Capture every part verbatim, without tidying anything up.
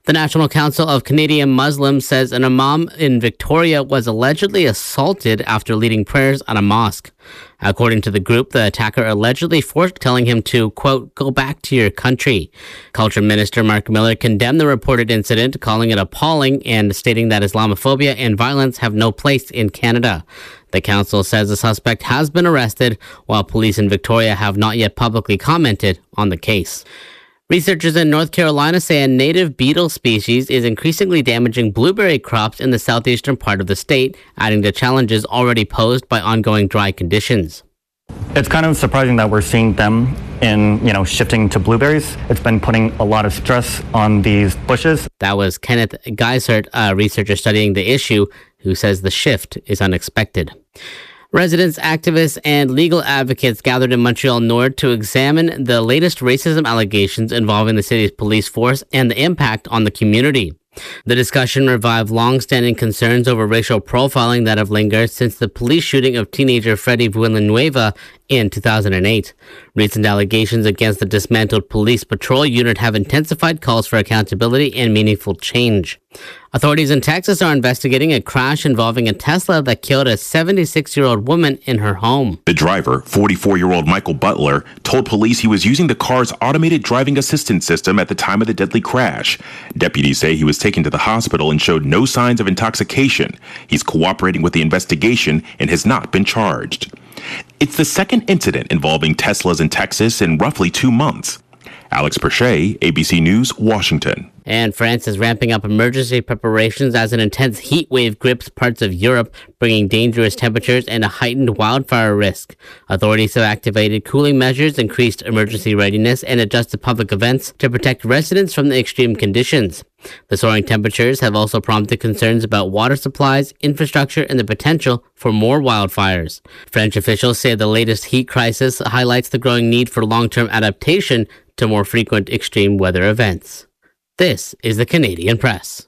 The National Council of Canadian Muslims says an imam in Victoria was allegedly assaulted after leading prayers at a mosque. According to the group, the attacker allegedly forced telling him to, quote, go back to your country. Culture Minister Mark Miller condemned the reported incident, calling it appalling and stating that Islamophobia and violence have no place in Canada. The council says the suspect has been arrested, while police in Victoria have not yet publicly commented on the case. Researchers in North Carolina say a native beetle species is increasingly damaging blueberry crops in the southeastern part of the state, adding to challenges already posed by ongoing dry conditions. It's kind of surprising that we're seeing them in, you know, shifting to blueberries. It's been putting a lot of stress on these bushes. That was Kenneth Geisert, a researcher studying the issue, who says the shift is unexpected. Residents, activists, and legal advocates gathered in Montreal Nord to examine the latest racism allegations involving the city's police force and the impact on the community. The discussion revived long-standing concerns over racial profiling that have lingered since the police shooting of teenager Freddie Villanueva in two thousand eight. Recent allegations against the dismantled police patrol unit have intensified calls for accountability and meaningful change. Authorities in Texas are investigating a crash involving a Tesla that killed a seventy-six-year-old woman in her home. The driver, forty-four-year-old Michael Butler, told police he was using the car's automated driving assistance system at the time of the deadly crash. Deputies say he was taken to the hospital and showed no signs of intoxication. He's cooperating with the investigation and has not been charged. It's the second incident involving Teslas in Texas in roughly two months. Alex Perche, A B C News, Washington. And France is ramping up emergency preparations as an intense heat wave grips parts of Europe, bringing dangerous temperatures and a heightened wildfire risk. Authorities have activated cooling measures, increased emergency readiness, and adjusted public events to protect residents from the extreme conditions. The soaring temperatures have also prompted concerns about water supplies, infrastructure, and the potential for more wildfires. French officials say the latest heat crisis highlights the growing need for long-term adaptation to more frequent extreme weather events. This is the Canadian Press.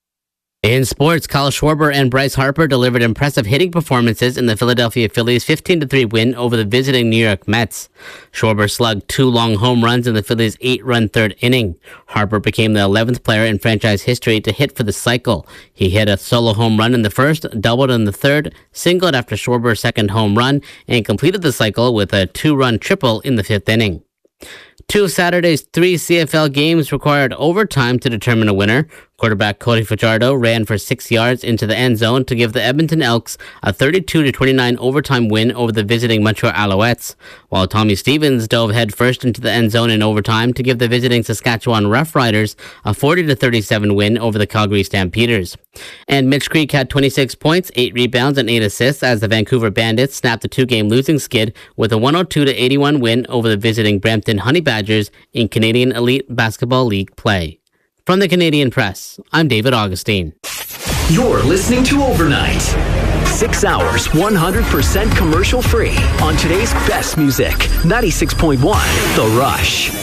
In sports, Kyle Schwarber and Bryce Harper delivered impressive hitting performances in the Philadelphia Phillies' fifteen to three win over the visiting New York Mets. Schwarber slugged two long home runs in the Phillies' eight-run third inning. Harper became the eleventh player in franchise history to hit for the cycle. He hit a solo home run in the first, doubled in the third, singled after Schwarber's second home run, and completed the cycle with a two-run triple in the fifth inning. Two of Saturday's three C F L games required overtime to determine a winner. Quarterback Cody Fajardo ran for six yards into the end zone to give the Edmonton Elks a thirty-two to twenty-nine overtime win over the visiting Montreal Alouettes, while Tommy Stevens dove headfirst into the end zone in overtime to give the visiting Saskatchewan Roughriders a forty to thirty-seven win over the Calgary Stampeders. And Mitch Creek had twenty-six points, eight rebounds, and eight assists as the Vancouver Bandits snapped a two-game losing skid with a one oh two to eighty-one win over the visiting Brampton Honey Badgers in Canadian Elite Basketball League play. From the Canadian Press, I'm David Augustine. You're listening to Overnight. Six hours, one hundred percent commercial free on today's best music. ninety-six point one The Rush.